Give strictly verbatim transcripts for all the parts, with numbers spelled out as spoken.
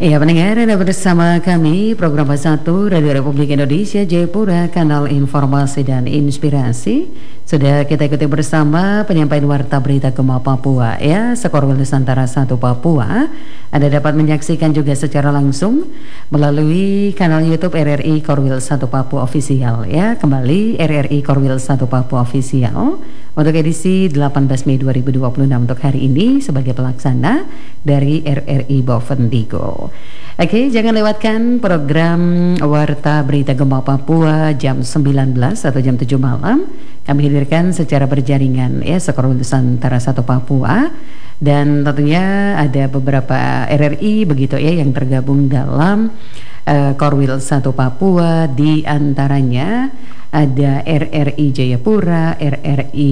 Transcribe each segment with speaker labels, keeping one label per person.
Speaker 1: Ya, pendengar, Anda bersama kami program satu Radio Republik Indonesia Jayapura, kanal informasi dan inspirasi. Sudah kita ikuti bersama penyampaian warta berita Gema Papua ya, Sekorwil Nusantara satu Papua. Anda dapat menyaksikan juga secara langsung melalui kanal YouTube R R I Korwil satu Papua Official ya. Kembali R R I Korwil satu Papua Official untuk edisi delapan belas Mei dua ribu dua puluh enam untuk hari ini sebagai pelaksana dari R R I Bovendigul. Oke, jangan lewatkan program Warta Berita Gema Papua jam sembilan belas atau jam tujuh malam. Kami hadirkan secara berjaringan ya, Sekorwil Nusantara satu Papua. Dan tentunya ada beberapa R R I begitu ya yang tergabung dalam uh, Korwil satu Papua. Di antaranya ada R R I Jayapura, R R I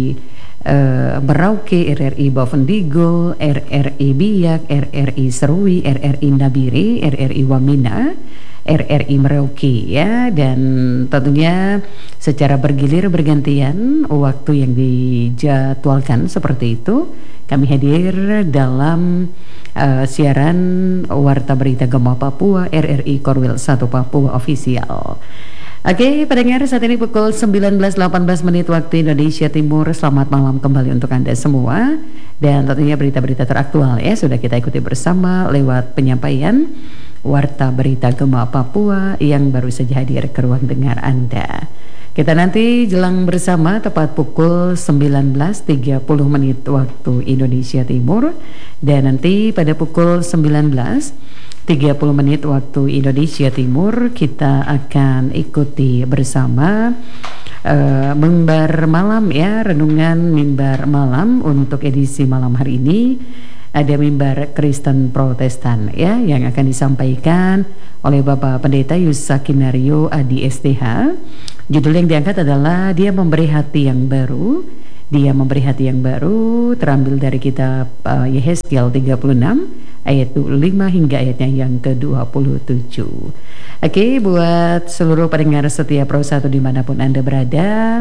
Speaker 1: Uh, Merauke, R R I Bovendigul, R R I Biak, R R I Serui, R R I Nabire, R R I Wamena, R R I Merauke ya. Dan tentunya secara bergilir bergantian waktu yang dijadwalkan seperti itu. Kami hadir dalam uh, siaran Warta Berita Gema Papua R R I Korwil satu Papua Official. Oke, pendengar, saat ini pukul sembilan belas delapan belas menit waktu Indonesia Timur. Selamat malam kembali untuk Anda semua. Dan tentunya berita-berita teraktual ya sudah kita ikuti bersama lewat penyampaian Warta Berita Gema Papua yang baru saja hadir ke ruang dengar Anda. Kita nanti jelang bersama tepat pukul sembilan belas tiga puluh menit waktu Indonesia Timur. Dan nanti pada pukul sembilan belas tiga puluh menit waktu Indonesia Timur kita akan ikuti bersama uh, mimbar malam ya, renungan mimbar malam untuk edisi malam hari ini. Ada mimbar Kristen Protestan ya yang akan disampaikan oleh Bapak Pendeta Yusakinario Adi S T H. Judul yang diangkat adalah Dia Memberi Hati Yang Baru. Dia Memberi Hati Yang Baru, terambil dari kitab uh, Yehezkiel tiga puluh enam ayat lima hingga ayatnya yang ke dua puluh tujuh. Oke, buat seluruh pendengar setia Pro satu dimanapun Anda berada,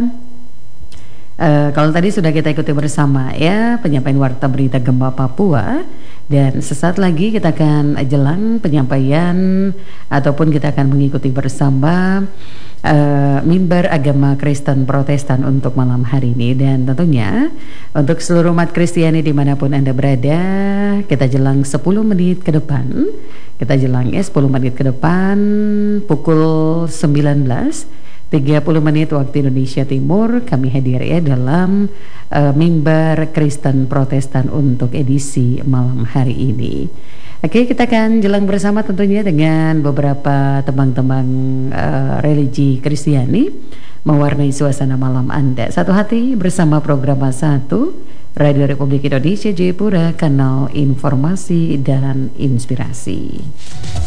Speaker 1: uh, kalau tadi sudah kita ikuti bersama ya penyampaian Warta Berita Gema Papua. Dan sesaat lagi kita akan jelang penyampaian ataupun kita akan mengikuti bersama uh, mimbar agama Kristen Protestan untuk malam hari ini. Dan tentunya untuk seluruh umat Kristiani dimanapun Anda berada, kita jelang sepuluh menit ke depan. Kita jelang ya sepuluh menit ke depan pukul sembilan belas tiga puluh menit waktu Indonesia Timur kami hadir ya dalam uh, mimbar Kristen Protestan untuk edisi malam hari ini. Oke, kita akan jelang bersama tentunya dengan beberapa tembang-tembang uh, religi Kristiani mewarnai suasana malam Anda. Satu hati bersama program satu Radio Republik Indonesia Jayapura, kanal informasi dan inspirasi.